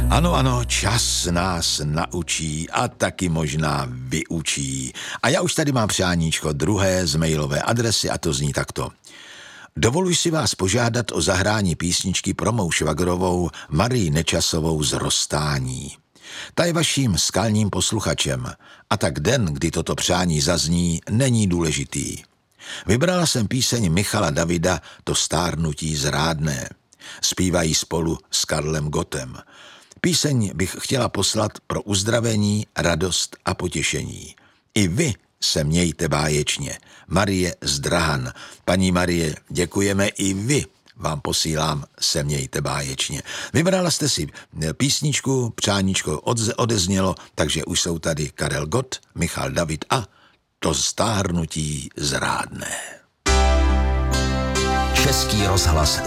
Ano, čas nás naučí a taky možná vyučí. A já už tady mám přáníčko druhé z mailové adresy a to zní takto. Dovoluji si vás požádat o zahrání písničky pro mou švagrovou Marii Nečasovou z Rozstání. Ta je vaším skalním posluchačem a tak den, kdy toto přání zazní, není důležitý. Vybrala jsem píseň Michala Davida To stárnutí zrádné. Zpívají spolu s Karlem Gottem. Píseň bych chtěla poslat pro uzdravení, radost a potěšení. I vy se mějte báječně. Marie z Drahan. Paní Marie, děkujeme, i vy vám posílám se mějte báječně. Vybrala jste si písničku, přáníčko odeznělo, takže už jsou tady Karel Gott, Michal David a To stárnutí zrádné. Český rozhlas